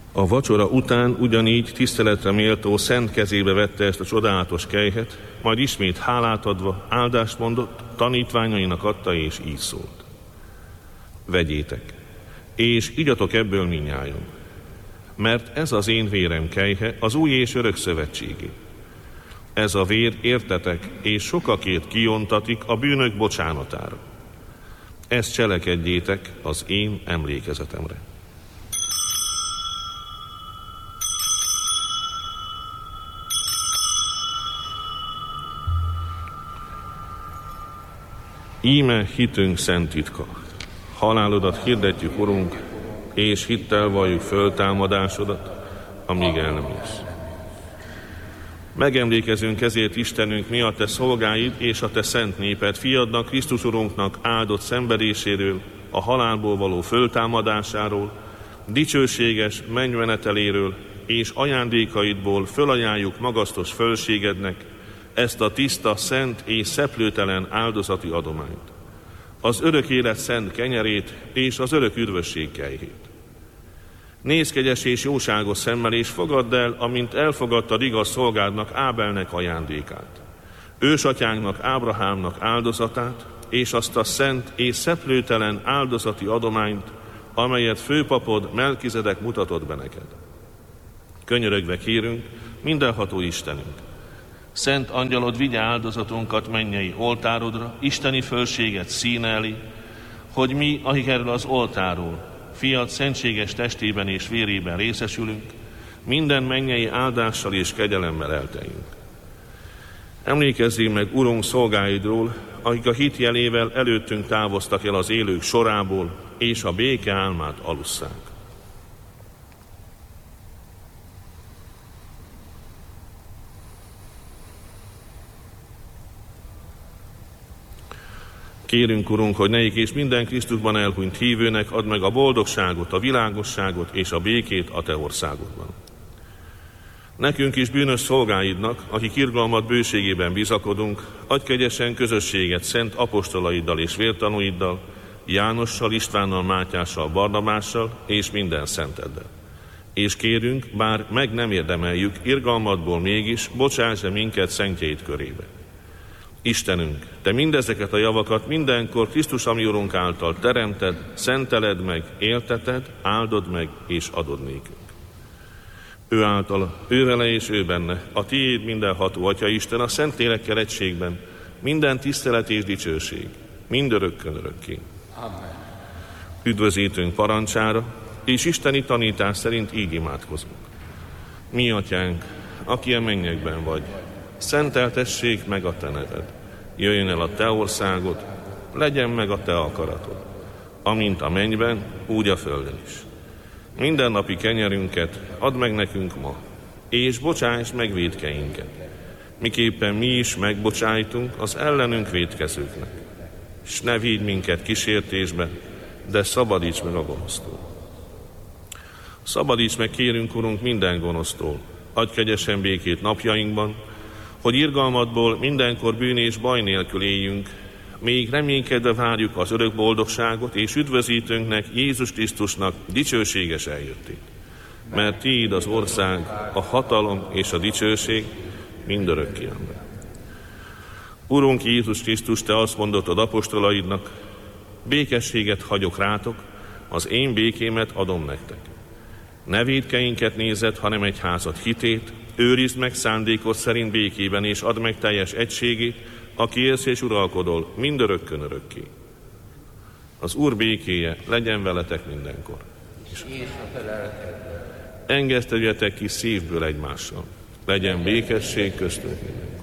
A vacsora után ugyanígy tiszteletre méltó szent kezébe vette ezt a csodálatos kejhet, majd ismét hálát adva áldást mondott, tanítványainak adta, és így szólt: vegyétek, és igyatok ebből mindnyájan, mert ez az én vérem kejhe, az új és örök szövetségé. Ez a vér értetek, és sokakért kiontatik a bűnök bocsánatára. Ezt cselekedjétek az én emlékezetemre. Íme hitünk szent titka. Halálodat hirdetjük, Urunk, és hittel valljuk föltámadásodat, amíg el nem jössz. Megemlékezünk ezért, Istenünk, mi a te szolgáid és a te szent néped, fiadnak, Krisztus Urunknak áldott szenvedéséről, a halálból való föltámadásáról, dicsőséges mennymeneteléről és ajándékaidból fölajánljuk magasztos fölségednek ezt a tiszta, szent és szeplőtelen áldozati adományt, az örök élet szent kenyerét és az örök üdvösség kejhét. Nézz kegyes és jóságos szemmel, és fogadd el, amint elfogadtad igaz szolgádnak, Ábelnek ajándékát, ősatyánknak, Ábrahámnak áldozatát, és azt a szent és szeplőtelen áldozati adományt, amelyet főpapod Melkizedek mutatott be neked. Könyörögve kérünk, mindenható Istenünk, szent angyalod vigye áldozatunkat mennyei oltárodra, isteni fölséget színe elé, hogy mi, akik erről az oltáról fiad szentséges testében és vérében részesülünk, minden mennyei áldással és kegyelemmel elteljünk. Emlékezzél meg, Urunk, szolgáidról, akik a hit jelével előttünk távoztak el az élők sorából, és a béke álmát alusszák. Kérünk, Urunk, hogy nekik és minden Krisztusban elhunyt hívőnek add meg a boldogságot, a világosságot és a békét a te országodban. Nekünk is bűnös szolgáidnak, akik irgalmat bőségében bizakodunk, adj kegyesen közösséget szent apostolaiddal és vértanúiddal, Jánossal, Istvánnal, Mátyással, Barnabással és minden szenteddel. És kérünk, bár meg nem érdemeljük, irgalmadból mégis bocsáss minket szentjeid körébe. Istenünk, te mindezeket a javakat mindenkor Krisztus ami Urunk által teremted, szenteled meg, élteted, áldod meg és adod nékünk. Ő által, ő vele és ő benne, a tiéd mindenható Atya Isten, a Szentlélekkel egységben, minden tisztelet és dicsőség, mindörökkön örökké. Amen. Üdvözítőnk parancsára, és isteni tanítás szerint így imádkozunk. Mi, Atyánk, aki a mennyekben vagy, szenteltessék meg a te neved. Jöjjön el a te országod, legyen meg a te akaratod, amint a mennyben, úgy a földön is. Mindennapi kenyerünket add meg nekünk ma, és bocsáss meg vétkeinket, miképpen mi is megbocsájtunk az ellenünk vétkezőknek. S ne vigy minket kísértésbe, de szabadíts meg a gonosztól. Szabadíts meg, kérünk, Urunk, minden gonosztól, adj kegyesen békét napjainkban, hogy irgalmadból mindenkor bűn és baj nélkül éljünk, még reménykedve várjuk az örök boldogságot és üdvözítőnknek, Jézus Krisztusnak dicsőséges eljöttét. Mert tiéd az ország, a hatalom és a dicsőség mindörökké. Amen. Urunk Jézus Krisztus, te azt mondottad apostolaidnak, békességet hagyok rátok, az én békémet adom nektek. Ne vétkeinket nézed, hanem egyházad hitét, őrizd meg szándékod szerint békében, és add meg teljes egységét, aki élsz és uralkodol mindörökkön örökké. Az Úr békéje legyen veletek mindenkor. És engeszteljetek ki szívből egymással. Legyen békesség köztünk.